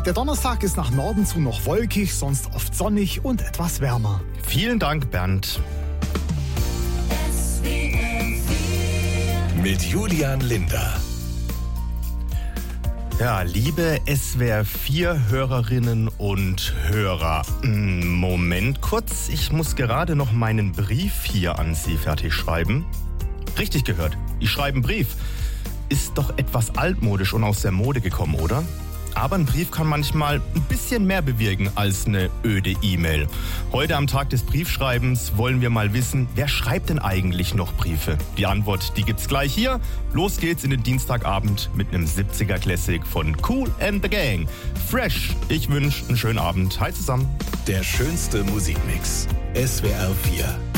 Der Donnerstag ist nach Norden zu noch wolkig, sonst oft sonnig und etwas wärmer. Vielen Dank, Bernd. Mit Julian Linder. Ja, liebe SWR4-Hörerinnen und Hörer, Moment kurz, ich muss gerade noch meinen Brief hier an Sie fertig schreiben. Richtig gehört, ich schreibe einen Brief. Ist doch etwas altmodisch und aus der Mode gekommen, oder? Aber ein Brief kann manchmal ein bisschen mehr bewirken als eine öde E-Mail. Heute am Tag des Briefschreibens wollen wir mal wissen, wer schreibt denn eigentlich noch Briefe? Die Antwort, die gibt's gleich hier. Los geht's in den Dienstagabend mit einem 70er Classic von Kool and the Gang. Fresh. Ich wünsche einen schönen Abend. Hi zusammen. Der schönste Musikmix. SWR 4.